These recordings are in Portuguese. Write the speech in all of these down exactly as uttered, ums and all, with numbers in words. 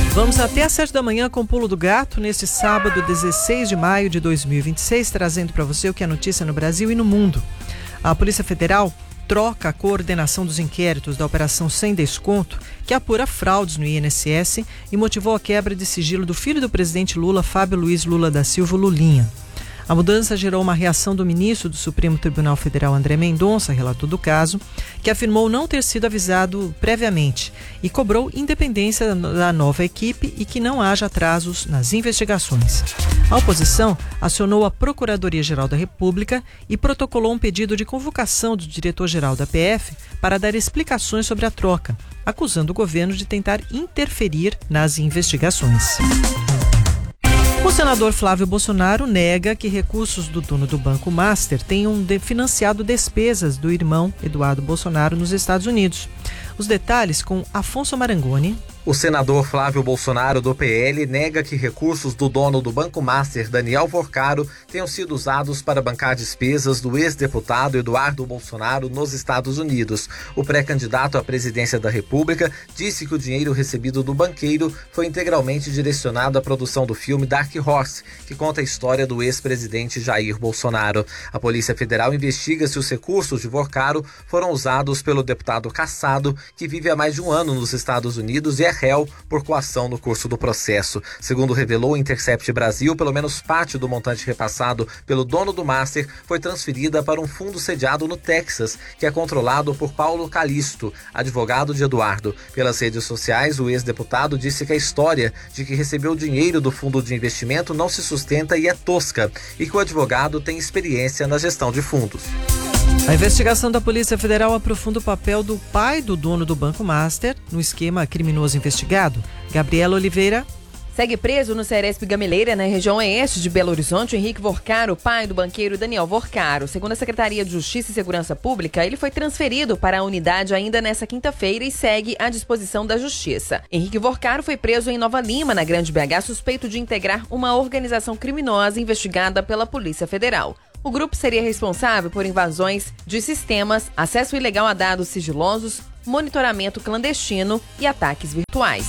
Vamos até às sete da manhã com o Pulo do Gato, neste sábado, dezesseis de maio de dois mil e vinte e seis, trazendo para você o que é notícia no Brasil e no mundo. A Polícia Federal troca a coordenação dos inquéritos da Operação Sem Desconto, que apura fraudes no I N S S e motivou a quebra de sigilo do filho do presidente Lula, Fábio Luiz Lula da Silva, Lulinha. A mudança gerou uma reação do ministro do Supremo Tribunal Federal, André Mendonça, relator do caso, que afirmou não ter sido avisado previamente e cobrou independência da nova equipe e que não haja atrasos nas investigações. A oposição acionou a Procuradoria-Geral da República e protocolou um pedido de convocação do diretor-geral da P F para dar explicações sobre a troca, acusando o governo de tentar interferir nas investigações. O senador Flávio Bolsonaro nega que recursos do dono do Banco Master tenham financiado despesas do irmão Eduardo Bolsonaro nos Estados Unidos. Os detalhes com Afonso Marangoni. O senador Flávio Bolsonaro, do P L, nega que recursos do dono do Banco Master, Daniel Vorcaro, tenham sido usados para bancar despesas do ex-deputado Eduardo Bolsonaro nos Estados Unidos. O pré-candidato à presidência da República disse que o dinheiro recebido do banqueiro foi integralmente direcionado à produção do filme Dark Horse, que conta a história do ex-presidente Jair Bolsonaro. A Polícia Federal investiga se os recursos de Vorcaro foram usados pelo deputado cassado, que vive há mais de um ano nos Estados Unidos e é réu por coação no curso do processo. Segundo revelou o Intercept Brasil, pelo menos parte do montante repassado pelo dono do Master foi transferida para um fundo sediado no Texas, que é controlado por Paulo Calisto, advogado de Eduardo. Pelas redes sociais, o ex-deputado disse que a história de que recebeu dinheiro do fundo de investimento não se sustenta e é tosca, e que o advogado tem experiência na gestão de fundos. A investigação da Polícia Federal aprofunda o papel do pai do dono do Banco Master no esquema criminoso investigado. Gabriela Oliveira. Segue preso no Ceresp Gameleira, na região oeste de Belo Horizonte, Henrique Vorcaro, pai do banqueiro Daniel Vorcaro. Segundo a Secretaria de Justiça e Segurança Pública, ele foi transferido para a unidade ainda nesta quinta-feira e segue à disposição da Justiça. Henrique Vorcaro foi preso em Nova Lima, na Grande B H, suspeito de integrar uma organização criminosa investigada pela Polícia Federal. O grupo seria responsável por invasões de sistemas, acesso ilegal a dados sigilosos, monitoramento clandestino e ataques virtuais.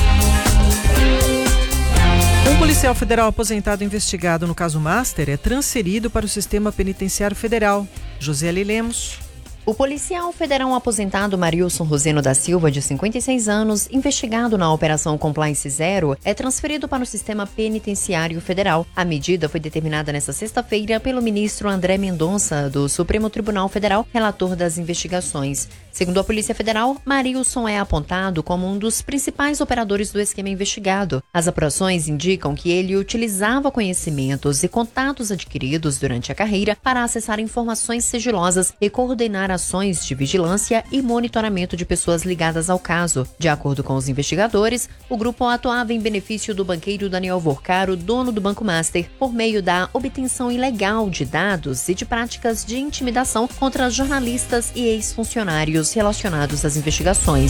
Um policial federal aposentado investigado no caso Master é transferido para o Sistema Penitenciário Federal. Josiele Lemos. O policial federal aposentado Marilson Roseno da Silva, de cinquenta e seis anos, investigado na Operação Compliance Zero, é transferido para o Sistema Penitenciário Federal. A medida foi determinada nesta sexta-feira pelo ministro André Mendonça, do Supremo Tribunal Federal, relator das investigações. Segundo a Polícia Federal, Marilson é apontado como um dos principais operadores do esquema investigado. As apurações indicam que ele utilizava conhecimentos e contatos adquiridos durante a carreira para acessar informações sigilosas e coordenar ações de vigilância e monitoramento de pessoas ligadas ao caso. De acordo com os investigadores, o grupo atuava em benefício do banqueiro Daniel Vorcaro, dono do Banco Master, por meio da obtenção ilegal de dados e de práticas de intimidação contra jornalistas e ex-funcionários relacionados às investigações.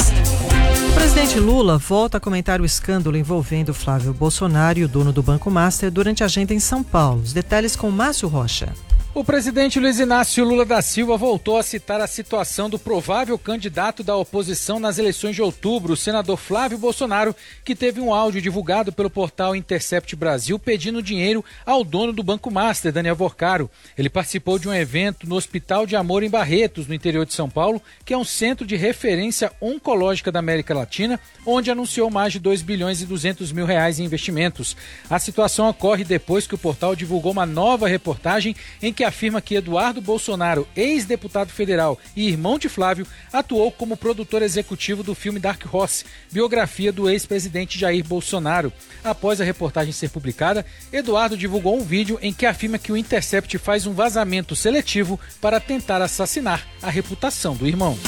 O presidente Lula volta a comentar o escândalo envolvendo Flávio Bolsonaro e o dono do Banco Master durante a agenda em São Paulo. Os detalhes com Márcio Rocha. O presidente Luiz Inácio Lula da Silva voltou a citar a situação do provável candidato da oposição nas eleições de outubro, o senador Flávio Bolsonaro, que teve um áudio divulgado pelo portal Intercept Brasil pedindo dinheiro ao dono do Banco Master, Daniel Vorcaro. Ele participou de um evento no Hospital de Amor em Barretos, no interior de São Paulo, que é um centro de referência oncológica da América Latina, onde anunciou mais de dois bilhões e duzentos mil reais em investimentos. A situação ocorre depois que o portal divulgou uma nova reportagem em que afirma que Eduardo Bolsonaro, ex-deputado federal e irmão de Flávio, atuou como produtor executivo do filme Dark Horse, biografia do ex-presidente Jair Bolsonaro. Após a reportagem ser publicada, Eduardo divulgou um vídeo em que afirma que o Intercept faz um vazamento seletivo para tentar assassinar a reputação do irmão.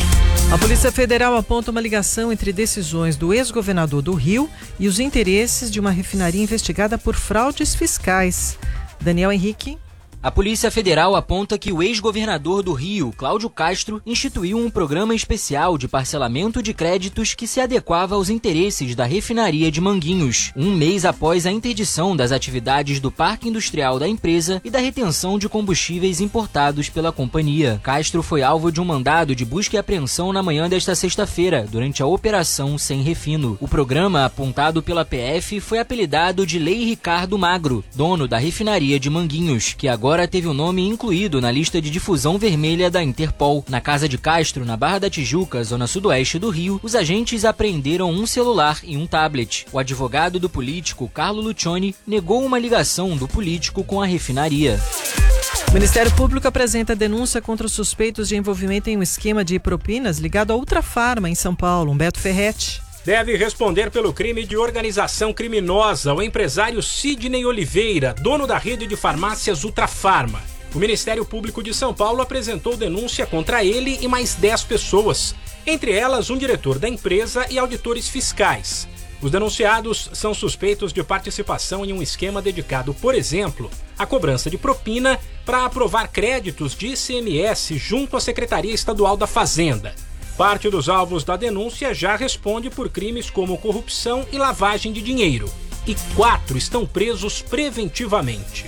A Polícia Federal aponta uma ligação entre decisões do ex-governador do Rio e os interesses de uma refinaria investigada por fraudes fiscais. Daniel Henrique. A Polícia Federal aponta que o ex-governador do Rio, Cláudio Castro, instituiu um programa especial de parcelamento de créditos que se adequava aos interesses da refinaria de Manguinhos, um mês após a interdição das atividades do parque industrial da empresa e da retenção de combustíveis importados pela companhia. Castro foi alvo de um mandado de busca e apreensão na manhã desta sexta-feira, durante a Operação Sem Refino. O programa, apontado pela P F, foi apelidado de Lei Ricardo Magro, dono da refinaria de Manguinhos, que agora Agora teve o nome incluído na lista de difusão vermelha da Interpol. Na casa de Castro, na Barra da Tijuca, zona sudoeste do Rio, os agentes apreenderam um celular e um tablet. O advogado do político, Carlo Lucioni, negou uma ligação do político com a refinaria. O Ministério Público apresenta denúncia contra os suspeitos de envolvimento em um esquema de propinas ligado à Ultrafarma, em São Paulo. Humberto Ferretti. Deve responder pelo crime de organização criminosa o empresário Sidney Oliveira, dono da rede de farmácias Ultrafarma. O Ministério Público de São Paulo apresentou denúncia contra ele e mais dez pessoas, entre elas um diretor da empresa e auditores fiscais. Os denunciados são suspeitos de participação em um esquema dedicado, por exemplo, à cobrança de propina para aprovar créditos de I C M S junto à Secretaria Estadual da Fazenda. Parte dos alvos da denúncia já responde por crimes como corrupção e lavagem de dinheiro. E quatro estão presos preventivamente.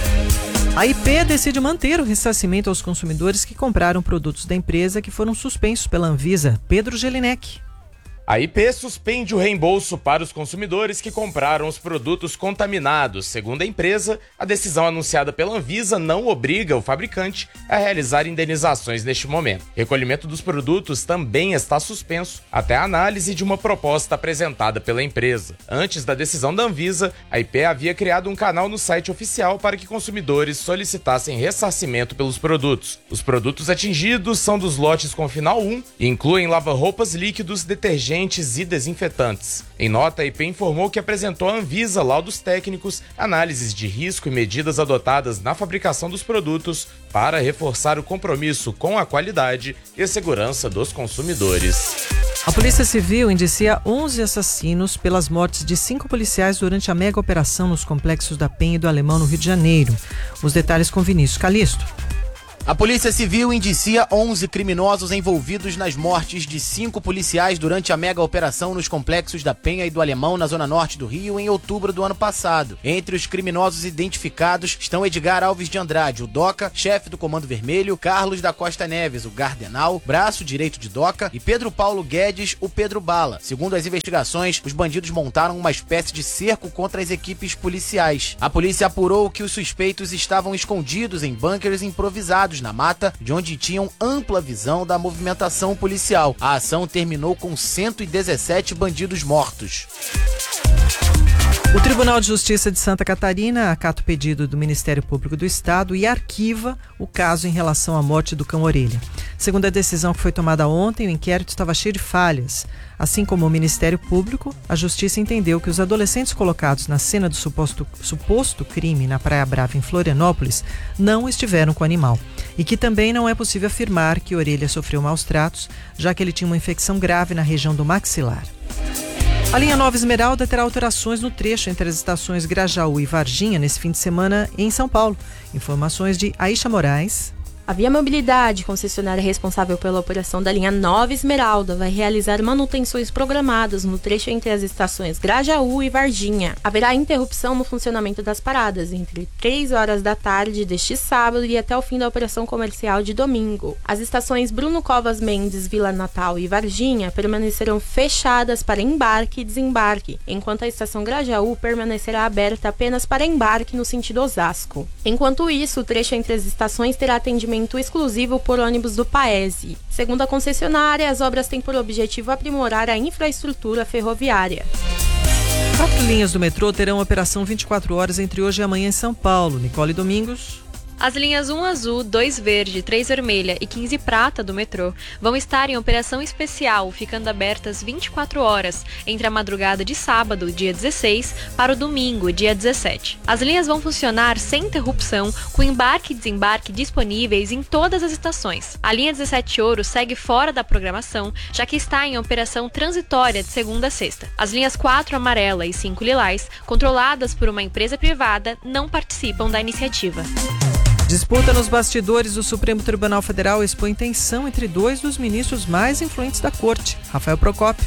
A I P decide manter o ressarcimento aos consumidores que compraram produtos da empresa que foram suspensos pela Anvisa. Pedro Gelinek. A I P suspende o reembolso para os consumidores que compraram os produtos contaminados. Segundo a empresa, a decisão anunciada pela Anvisa não obriga o fabricante a realizar indenizações neste momento. O recolhimento dos produtos também está suspenso até a análise de uma proposta apresentada pela empresa. Antes da decisão da Anvisa, a I P havia criado um canal no site oficial para que consumidores solicitassem ressarcimento pelos produtos. Os produtos atingidos são dos lotes com final um e incluem lava-roupas líquidos, detergentes e desinfetantes. Em nota, a I P informou que apresentou à Anvisa laudos técnicos, análises de risco e medidas adotadas na fabricação dos produtos para reforçar o compromisso com a qualidade e a segurança dos consumidores. A Polícia Civil indicia onze assassinos pelas mortes de cinco policiais durante a mega operação nos complexos da Penha e do Alemão, no Rio de Janeiro. Os detalhes com Vinícius Calisto. A Polícia Civil indicia onze criminosos envolvidos nas mortes de cinco policiais durante a mega operação nos complexos da Penha e do Alemão, na zona norte do Rio, em outubro do ano passado. Entre os criminosos identificados estão Edgar Alves de Andrade, o Doca, chefe do Comando Vermelho, Carlos da Costa Neves, o Gardenal, braço direito de Doca, e Pedro Paulo Guedes, o Pedro Bala. Segundo as investigações, os bandidos montaram uma espécie de cerco contra as equipes policiais. A polícia apurou que os suspeitos estavam escondidos em bunkers improvisados na mata, de onde tinham ampla visão da movimentação policial. A ação terminou com cento e dezessete bandidos mortos. O Tribunal de Justiça de Santa Catarina acata o pedido do Ministério Público do Estado e arquiva o caso em relação à morte do cão Orelha. Segundo a decisão que foi tomada ontem, o inquérito estava cheio de falhas. Assim como o Ministério Público, a Justiça entendeu que os adolescentes colocados na cena do suposto, suposto crime na Praia Brava, em Florianópolis, não estiveram com o animal. E que também não é possível afirmar que Orelha sofreu maus tratos, já que ele tinha uma infecção grave na região do maxilar. A linha Nova Esmeralda terá alterações no trecho entre as estações Grajaú e Varginha nesse fim de semana em São Paulo. Informações de Aisha Moraes. A Via Mobilidade, concessionária responsável pela operação da linha Nova Esmeralda, vai realizar manutenções programadas no trecho entre as estações Grajaú e Varginha. Haverá interrupção no funcionamento das paradas entre três horas da tarde deste sábado e até o fim da operação comercial de domingo. As estações Bruno Covas Mendes, Vila Natal e Varginha permanecerão fechadas para embarque e desembarque, enquanto a estação Grajaú permanecerá aberta apenas para embarque no sentido Osasco. Enquanto isso, o trecho entre as estações terá atendimento exclusivo por ônibus do Paese. Segundo a concessionária, as obras têm por objetivo aprimorar a infraestrutura ferroviária. Quatro linhas do metrô terão operação vinte e quatro horas entre hoje e amanhã em São Paulo. Nicole Domingos. As linhas um azul, dois verde, três vermelha e quinze prata do metrô vão estar em operação especial, ficando abertas vinte e quatro horas, entre a madrugada de sábado, dia dezesseis, para o domingo, dia dezessete. As linhas vão funcionar sem interrupção, com embarque e desembarque disponíveis em todas as estações. A linha dezessete Ouro segue fora da programação, já que está em operação transitória de segunda a sexta. As linhas quatro amarela e cinco lilás, controladas por uma empresa privada, não participam da iniciativa. Disputa nos bastidores do Supremo Tribunal Federal expõe tensão entre dois dos ministros mais influentes da corte. Rafael Procópio.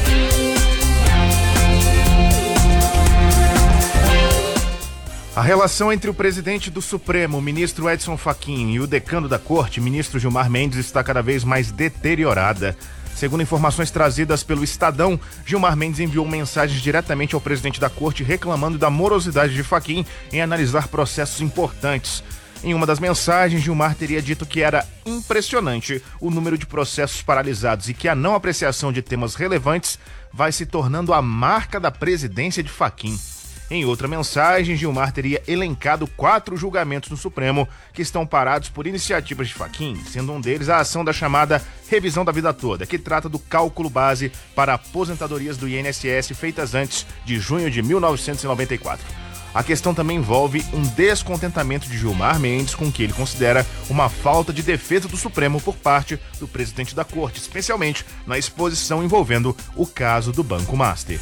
A relação entre o presidente do Supremo, o ministro Edson Fachin, e o decano da corte, ministro Gilmar Mendes, está cada vez mais deteriorada. Segundo informações trazidas pelo Estadão, Gilmar Mendes enviou mensagens diretamente ao presidente da corte reclamando da morosidade de Fachin em analisar processos importantes. Em uma das mensagens, Gilmar teria dito que era impressionante o número de processos paralisados e que a não apreciação de temas relevantes vai se tornando a marca da presidência de Fachin. Em outra mensagem, Gilmar teria elencado quatro julgamentos no Supremo que estão parados por iniciativas de Fachin, sendo um deles a ação da chamada revisão da vida toda, que trata do cálculo base para aposentadorias do I N S S feitas antes de junho de mil novecentos e noventa e quatro. A questão também envolve um descontentamento de Gilmar Mendes com o que ele considera uma falta de defesa do Supremo por parte do presidente da corte, especialmente na exposição envolvendo o caso do Banco Master.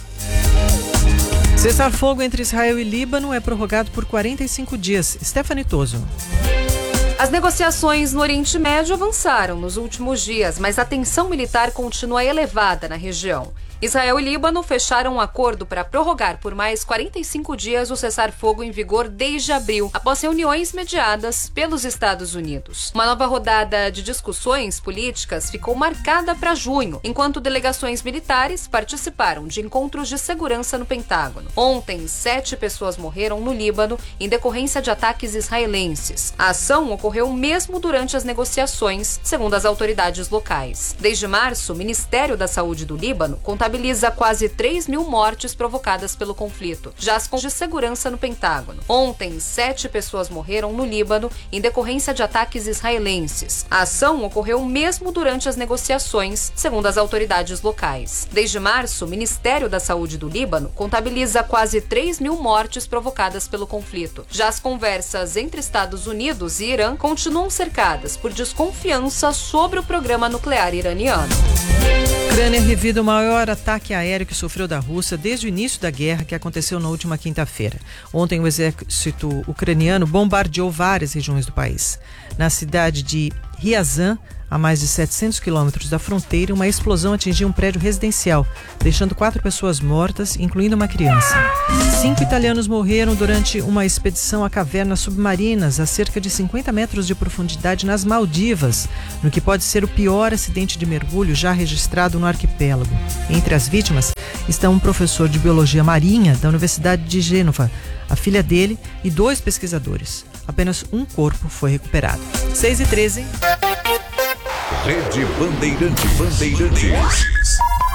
Cessar-fogo entre Israel e Líbano é prorrogado por quarenta e cinco dias. Stephanie Toso. As negociações no Oriente Médio avançaram nos últimos dias, mas a tensão militar continua elevada na região. Israel e Líbano fecharam um acordo para prorrogar por mais quarenta e cinco dias o cessar-fogo em vigor desde abril, após reuniões mediadas pelos Estados Unidos. Uma nova rodada de discussões políticas ficou marcada para junho, enquanto delegações militares participaram de encontros de segurança no Pentágono. Ontem, sete pessoas morreram no Líbano em decorrência de ataques israelenses. A ação ocorreu mesmo durante as negociações, segundo as autoridades locais. Desde março, o Ministério da Saúde do Líbano contabiliza quase três mil mortes provocadas pelo conflito, já as de segurança no Pentágono. Ontem, sete pessoas morreram no Líbano em decorrência de ataques israelenses. A ação ocorreu mesmo durante as negociações, segundo as autoridades locais. Desde março, o Ministério da Saúde do Líbano contabiliza quase três mil mortes provocadas pelo conflito. Já as conversas entre Estados Unidos e Irã continuam cercadas por desconfiança sobre o programa nuclear iraniano. A Ucrânia revida o maior ataque aéreo que sofreu da Rússia desde o início da guerra, que aconteceu na última quinta-feira. Ontem, o exército ucraniano bombardeou várias regiões do país. Na cidade de Ryazan, a mais de setecentos quilômetros da fronteira, uma explosão atingiu um prédio residencial, deixando quatro pessoas mortas, incluindo uma criança. Cinco italianos morreram durante uma expedição a cavernas submarinas a cerca de cinquenta metros de profundidade nas Maldivas, no que pode ser o pior acidente de mergulho já registrado no arquipélago. Entre as vítimas estão um professor de biologia marinha da Universidade de Gênova, a filha dele e dois pesquisadores. Apenas um corpo foi recuperado. seis e treze. Rede Bandeirante Bandeirantes.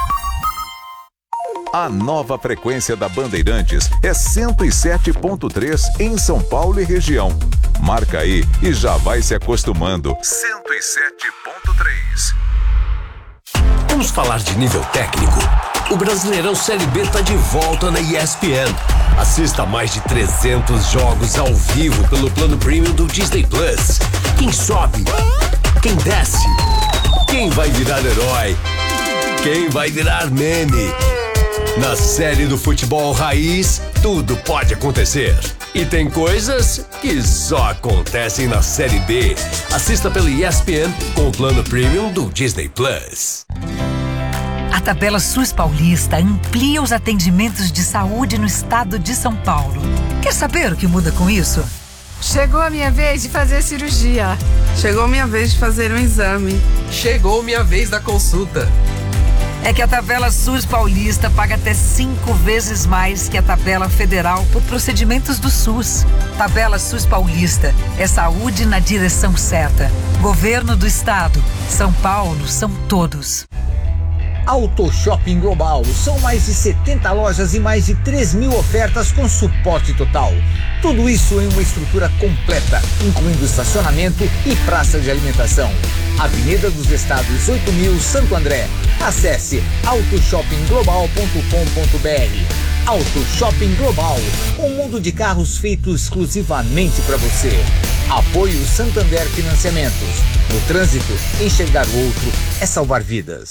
A nova frequência da Bandeirantes é cento e sete ponto três em São Paulo e região. Marca aí e já vai se acostumando. cento e sete ponto três. Vamos falar de nível técnico? O Brasileirão Série B está de volta na E S P N. Assista mais de trezentos jogos ao vivo pelo plano premium do Disney Plus. Quem sobe? Quem desce? Quem vai virar herói? Quem vai virar meme? Na série do futebol raiz, tudo pode acontecer. E tem coisas que só acontecem na Série B. Assista pelo E S P N com o plano premium do Disney Plus. A tabela SUS Paulista amplia os atendimentos de saúde no estado de São Paulo. Quer saber o que muda com isso? Chegou a minha vez de fazer cirurgia. Chegou a minha vez de fazer um exame. Chegou minha vez da consulta. É que a tabela SUS Paulista paga até cinco vezes mais que a tabela federal por procedimentos do SUS. Tabela SUS Paulista é saúde na direção certa. Governo do Estado. São Paulo são todos. Auto Shopping Global. São mais de setenta lojas e mais de três mil ofertas com suporte total. Tudo isso em uma estrutura completa, incluindo estacionamento e praça de alimentação. Avenida dos Estados oito mil, Santo André. Acesse auto shopping global ponto com ponto br. Auto Shopping Global, um mundo de carros feito exclusivamente para você. Apoio Santander Financiamentos. No trânsito, enxergar o outro é salvar vidas.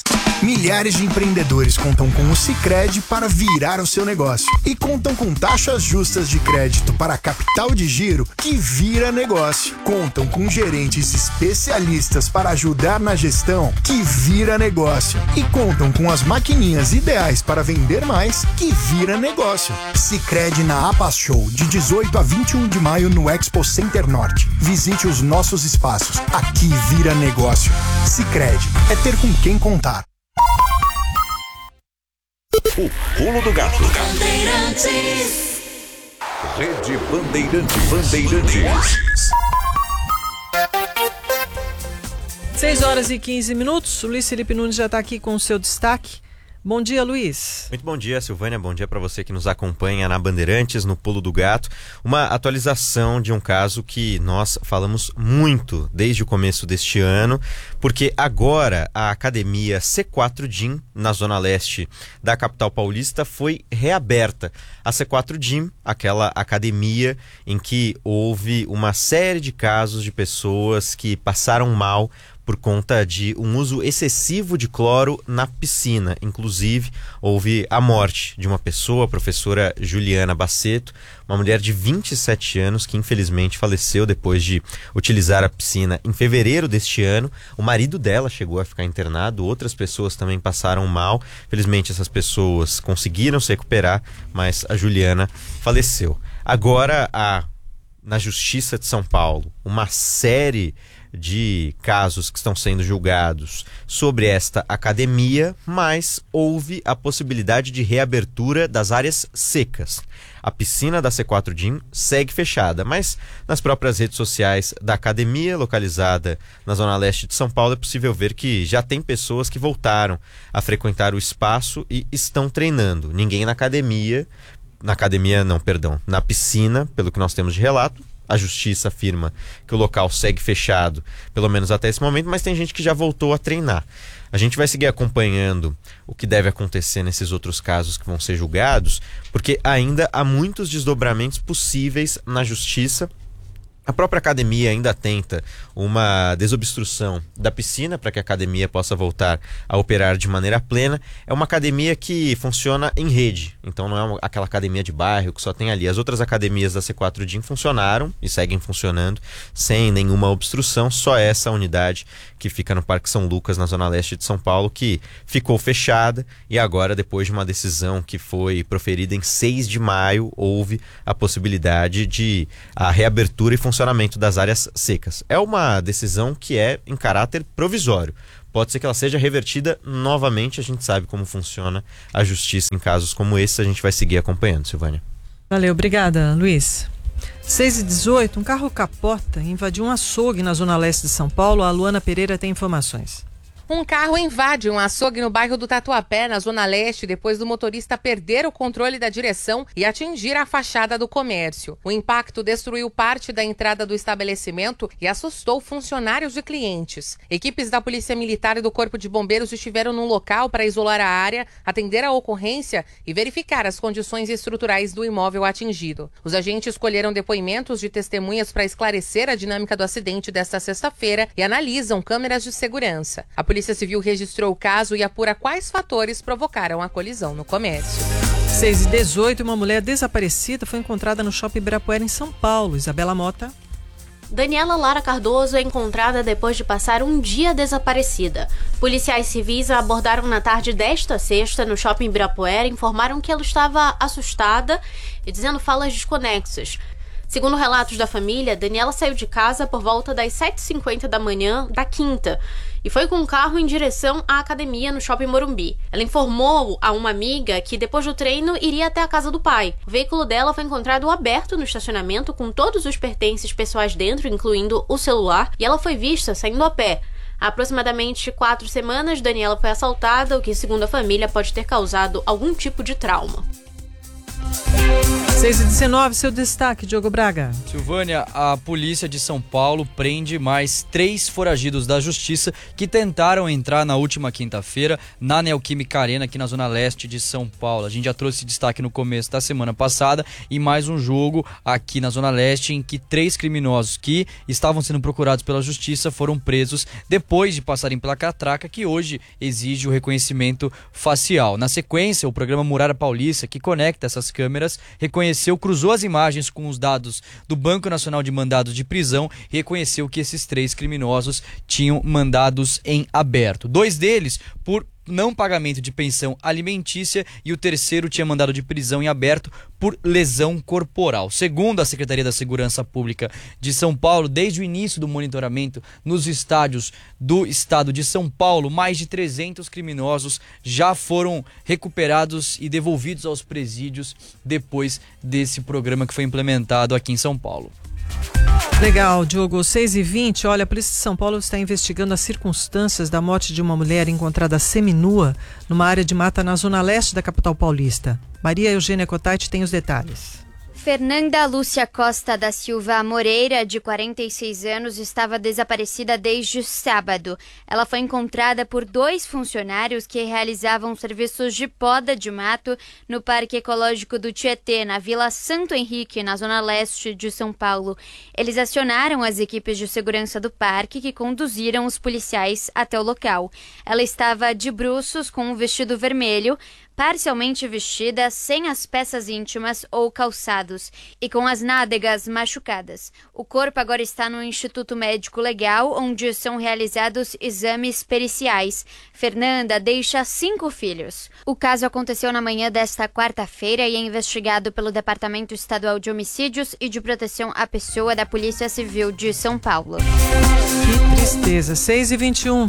Milhares de empreendedores contam com o Sicredi para virar o seu negócio. E contam com taxas justas de crédito para capital de giro que vira negócio. Contam com gerentes especialistas para ajudar na gestão que vira negócio. E contam com as maquininhas ideais para vender mais que vira negócio. Sicredi na APAS Show, de dezoito a vinte e um de maio no Expo Center Norte. Visite os nossos espaços. Aqui vira negócio. Sicredi é ter com quem contar. O pulo do gato. Rede Bandeirante Bandeirantes. seis horas e quinze minutos. O Luiz Felipe Nunes já está aqui com o seu destaque. Bom dia, Luiz. Muito bom dia, Silvânia. Bom dia para você que nos acompanha na Bandeirantes, no Pulo do Gato. Uma atualização de um caso que nós falamos muito desde o começo deste ano, porque agora a academia C quatro D I M, na zona leste da capital paulista, foi reaberta. A C quatro D I M, aquela academia em que houve uma série de casos de pessoas que passaram mal por conta de um uso excessivo de cloro na piscina. Inclusive, houve a morte de uma pessoa, a professora Juliana Baceto, uma mulher de vinte e sete anos que infelizmente faleceu depois de utilizar a piscina em fevereiro deste ano. O marido dela chegou a ficar internado, outras pessoas também passaram mal. Felizmente essas pessoas conseguiram se recuperar, mas a Juliana faleceu. Agora, a, na Justiça de São Paulo, uma série de casos que estão sendo julgados sobre esta academia, mas houve a possibilidade de reabertura das áreas secas. A piscina da C quatro D I M segue fechada, mas nas próprias redes sociais da academia, localizada na zona leste de São Paulo, é possível ver que já tem pessoas que voltaram a frequentar o espaço e estão treinando. Ninguém na academia, na academia não, perdão, na piscina, pelo que nós temos de relato. A justiça afirma que o local segue fechado, pelo menos até esse momento, mas tem gente que já voltou a treinar. A gente vai seguir acompanhando o que deve acontecer nesses outros casos que vão ser julgados, porque ainda há muitos desdobramentos possíveis na justiça. A própria academia ainda tenta uma desobstrução da piscina para que a academia possa voltar a operar de maneira plena. É uma academia que funciona em rede, então não é uma, aquela academia de bairro que só tem ali. As outras academias da C quatro D I M funcionaram e seguem funcionando sem nenhuma obstrução, só essa unidade que fica no Parque São Lucas, na zona leste de São Paulo, que ficou fechada, e agora, depois de uma decisão que foi proferida em seis de maio, houve a possibilidade de a reabertura e funcionamento das áreas secas. É uma decisão que é em caráter provisório. Pode ser que ela seja revertida novamente. A gente sabe como funciona a justiça em casos como esse. A gente vai seguir acompanhando, Silvânia. Valeu, obrigada, Luiz. seis e dezoito, um carro capota e invadiu um açougue na zona leste de São Paulo. A Luana Pereira tem informações. Um carro invade um açougue no bairro do Tatuapé, na zona leste, depois do motorista perder o controle da direção e atingir a fachada do comércio. O impacto destruiu parte da entrada do estabelecimento e assustou funcionários e clientes. Equipes da Polícia Militar e do Corpo de Bombeiros estiveram no local para isolar a área, atender a ocorrência e verificar as condições estruturais do imóvel atingido. Os agentes colheram depoimentos de testemunhas para esclarecer a dinâmica do acidente desta sexta-feira e analisam câmeras de segurança. A A Polícia Civil registrou o caso e apura quais fatores provocaram a colisão no comércio. seis e dezoito, uma mulher desaparecida foi encontrada no Shopping Ibirapuera, em São Paulo. Isabela Mota. Daniela Lara Cardoso é encontrada depois de passar um dia desaparecida. Policiais civis a abordaram na tarde desta sexta no Shopping Ibirapuera e informaram que ela estava assustada e dizendo falas desconexas. Segundo relatos da família, Daniela saiu de casa por volta das sete e cinquenta da manhã da quinta e foi com um carro em direção à academia no Shopping Morumbi. Ela informou a uma amiga que depois do treino iria até a casa do pai. O veículo dela foi encontrado aberto no estacionamento com todos os pertences pessoais dentro, incluindo o celular, e ela foi vista saindo a pé. Há aproximadamente quatro semanas, Daniela foi assaltada, o que, segundo a família, pode ter causado algum tipo de trauma. seis e dezenove, seu destaque, Diogo Braga. Silvânia, a polícia de São Paulo prende mais três foragidos da justiça que tentaram entrar na última quinta-feira na Neoquímica Arena, aqui na zona leste de São Paulo. A gente já trouxe esse destaque no começo da semana passada e mais um jogo aqui na zona leste em que três criminosos que estavam sendo procurados pela justiça foram presos depois de passarem pela catraca, que hoje exige o reconhecimento facial. Na sequência, o programa Muralha Paulista, que conecta essas câmeras, reconheceu cruzou as imagens com os dados do Banco Nacional de Mandados de Prisão e reconheceu que esses três criminosos tinham mandados em aberto. Dois deles por não pagamento de pensão alimentícia e o terceiro tinha mandado de prisão em aberto por lesão corporal. Segundo a Secretaria da Segurança Pública de São Paulo, desde o início do monitoramento nos estádios do estado de São Paulo, mais de trezentos criminosos já foram recuperados e devolvidos aos presídios depois desse programa que foi implementado aqui em São Paulo. Legal, Diogo. seis e vinte, olha, a Polícia de São Paulo está investigando as circunstâncias da morte de uma mulher encontrada seminua numa área de mata na zona leste da capital paulista. Maria Eugênia Cotati tem os detalhes. Fernanda Lúcia Costa da Silva Moreira, de quarenta e seis anos, estava desaparecida desde sábado. Ela foi encontrada por dois funcionários que realizavam serviços de poda de mato no Parque Ecológico do Tietê, na Vila Santo Henrique, na zona leste de São Paulo. Eles acionaram as equipes de segurança do parque, que conduziram os policiais até o local. Ela estava de bruços com um vestido vermelho, parcialmente vestida, sem as peças íntimas ou calçados e com as nádegas machucadas. O corpo agora está no Instituto Médico Legal, onde são realizados exames periciais. Fernanda deixa cinco filhos. O caso aconteceu na manhã desta quarta-feira e é investigado pelo Departamento Estadual de Homicídios e de Proteção à Pessoa da Polícia Civil de São Paulo. Que tristeza. seis e vinte e um.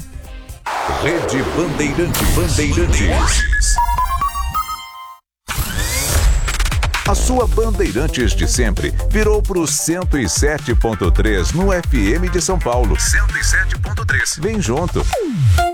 Rede Bandeirantes. Bandeirantes. A sua Bandeirantes de sempre virou pro cento e sete ponto três no F M de São Paulo. cento e sete ponto três. Vem junto.